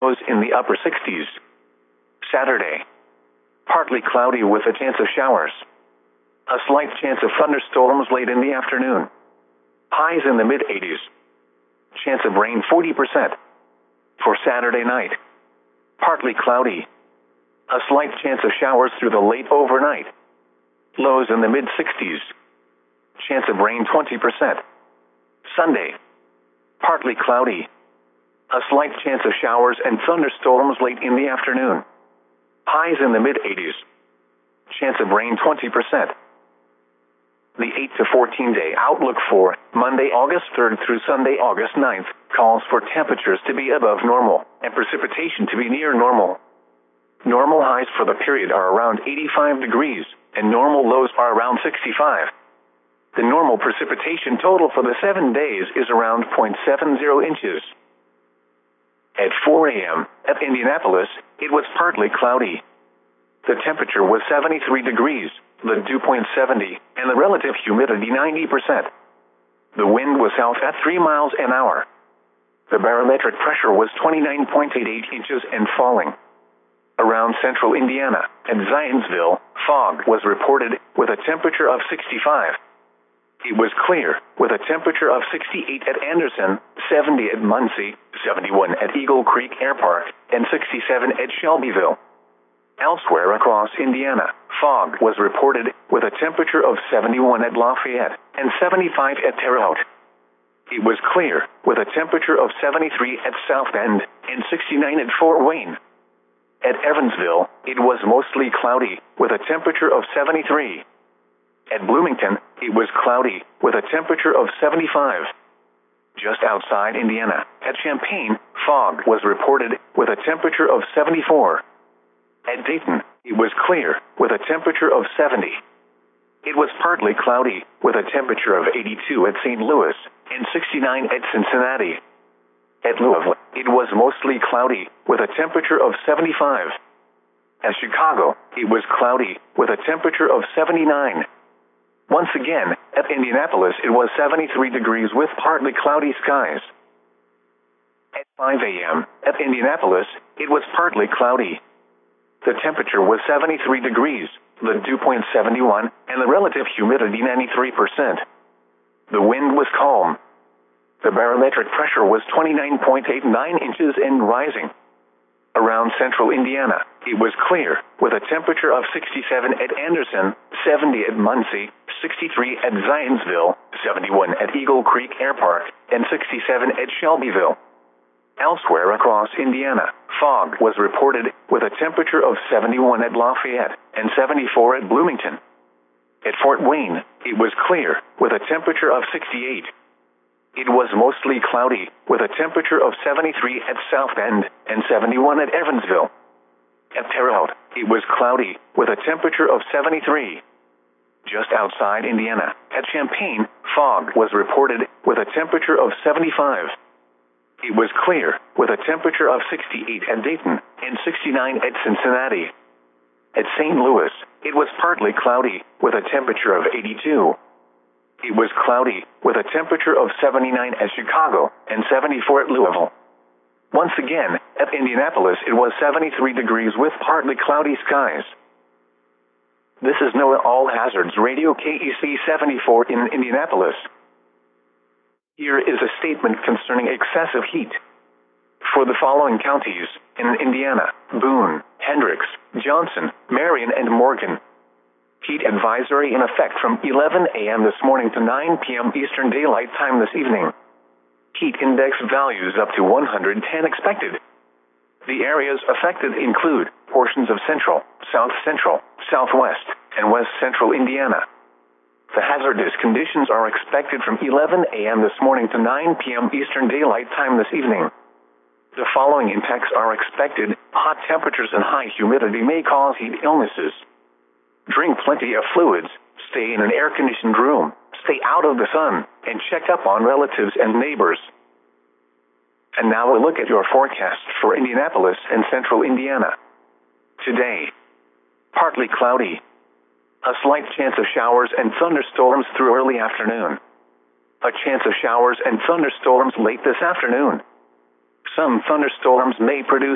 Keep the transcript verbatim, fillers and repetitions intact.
lows in the upper sixties. Saturday, partly cloudy with a chance of showers. A slight chance of thunderstorms late in the afternoon. Highs in the mid-eighties. Chance of rain forty percent. For Saturday night, partly cloudy. A slight chance of showers through the late overnight. Lows in the mid-sixties. Chance of rain twenty percent. Sunday, partly cloudy. A slight chance of showers and thunderstorms late in the afternoon. Highs in the mid-eighties. Chance of rain twenty percent. The eight to fourteen day outlook for Monday, August third through Sunday, August ninth, calls for temperatures to be above normal and precipitation to be near normal. Normal highs for the period are around eighty-five degrees, and normal lows are around sixty-five. The normal precipitation total for the seven days is around zero point seven zero inches. At four a m at Indianapolis, it was partly cloudy. The temperature was seventy-three degrees, the dew point seventy, and the relative humidity ninety percent. The wind was south at three miles an hour. The barometric pressure was twenty-nine point eight eight inches and falling. Around central Indiana and Zionsville, fog was reported with a temperature of sixty-five. It was clear with a temperature of sixty-eight at Anderson, seventy at Muncie, seventy-one at Eagle Creek Air Park, and sixty-seven at Shelbyville. Elsewhere across Indiana, fog was reported with a temperature of seventy-one at Lafayette and seventy-five at Terre Haute. It was clear with a temperature of seventy-three at South Bend and sixty-nine at Fort Wayne. At Evansville, it was mostly cloudy with a temperature of seventy-three. At Bloomington, it was cloudy with a temperature of seventy-five. Just outside Indiana, at Champaign, fog was reported with a temperature of seventy-four. At Dayton, it was clear with a temperature of seventy. It was partly cloudy with a temperature of eighty-two at Saint Louis and sixty-nine at Cincinnati. At Louisville, it was mostly cloudy with a temperature of seventy-five. At Chicago, it was cloudy with a temperature of seventy-nine. Once again, at Indianapolis, it was seventy-three degrees with partly cloudy skies. At five a m at Indianapolis, it was partly cloudy. The temperature was seventy-three degrees, the dew point seventy-one, and the relative humidity ninety-three percent. The wind was calm. The barometric pressure was twenty-nine point eight nine inches and rising. Around central Indiana, it was clear with a temperature of sixty-seven at Anderson, seventy at Muncie, sixty-three at Zionsville, seventy-one at Eagle Creek Air Park, and sixty-seven at Shelbyville. Elsewhere across Indiana, fog was reported with a temperature of seventy-one at Lafayette and seventy-four at Bloomington. At Fort Wayne, it was clear with a temperature of sixty-eight. It was mostly cloudy with a temperature of seventy-three at South Bend and seventy-one at Evansville. At Terre Haute, it was cloudy with a temperature of seventy-three. Just outside Indiana, at Champaign, fog was reported with a temperature of seventy-five. It was clear with a temperature of sixty-eight at Dayton and sixty-nine at Cincinnati. At Saint Louis, it was partly cloudy with a temperature of eighty-two. It was cloudy with a temperature of seventy-nine at Chicago and seventy-four at Louisville. Once again, at Indianapolis, it was seventy-three degrees with partly cloudy skies. This is NOAA All Hazards Radio K E C seventy-four in Indianapolis. Here is a statement concerning excessive heat. For the following counties in Indiana: Boone, Hendricks, Johnson, Marion, and Morgan. Heat advisory in effect from eleven a m this morning to nine p m Eastern Daylight Time this evening. Heat index values up to one hundred ten expected. The areas affected include portions of central, south central, southwest, and west central Indiana. The hazardous conditions are expected from eleven a m this morning to nine p m Eastern Daylight Time this evening. The following impacts are expected. Hot temperatures and high humidity may cause heat illnesses. Drink plenty of fluids, stay in an air-conditioned room, stay out of the sun, and check up on relatives and neighbors. And now a look at your forecast for Indianapolis and central Indiana. Today, partly cloudy. A slight chance of showers and thunderstorms through early afternoon. A chance of showers and thunderstorms late this afternoon. Some thunderstorms may produce